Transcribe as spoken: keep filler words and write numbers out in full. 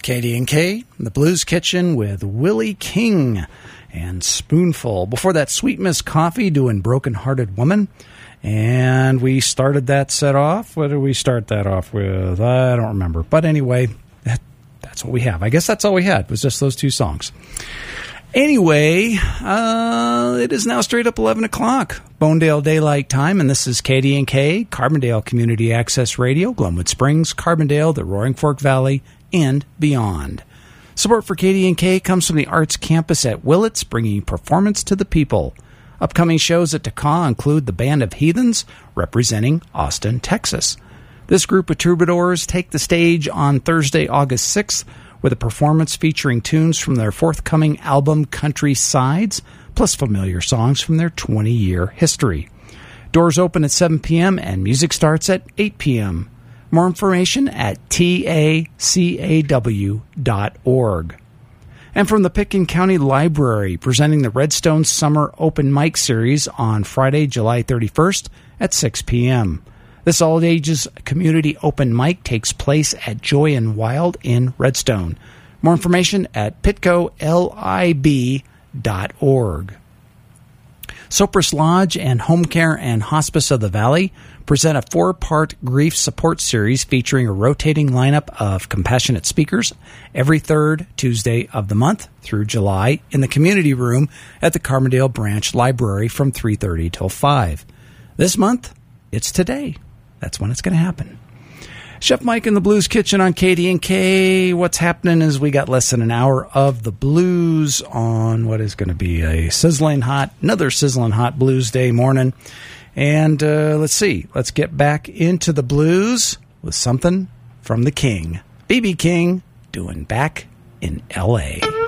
K D and K, The Blues Kitchen with Willie King and Spoonful. Before that, Sweet Miss Coffee doing Broken Hearted Woman. And we started that set off. What did we start that off with? I don't remember. But anyway, that, that's what we have. I guess that's all we had. It was just those two songs. Anyway, uh, it is now straight up eleven o'clock, Bonedale Daylight Time, and this is K D and K, Carbondale Community Access Radio, Glenwood Springs, Carbondale, the Roaring Fork Valley, and beyond. Support for K D and K comes from the Arts Campus at Willits, bringing performance to the people. Upcoming shows at T C A include the Band of Heathens, representing Austin, Texas. This group of troubadours take the stage on Thursday, August sixth, with a performance featuring tunes from their forthcoming album Country Sides, plus familiar songs from their twenty-year history. Doors open at seven p.m. and music starts at eight p.m. More information at T A C A W dot org. And from the Pitkin County Library, presenting the Redstone Summer Open Mic Series on Friday, July thirty-first at six p.m. This all-ages community open mic takes place at Joy and Wild in Redstone. More information at pitco lib dot org. Sopris Lodge and Home Care and Hospice of the Valley present a four-part grief support series featuring a rotating lineup of compassionate speakers every third Tuesday of the month through July in the community room at the Carbondale Branch Library from three thirty till five. This month, it's today. That's when it's going to happen. Chef Mike in the Blues Kitchen on K D and K. What's happening is we got less than an hour of the blues on what is going to be a sizzling hot, another sizzling hot blues day morning. And uh, let's see. Let's get back into the blues with something from the King. B B King doing Back in L A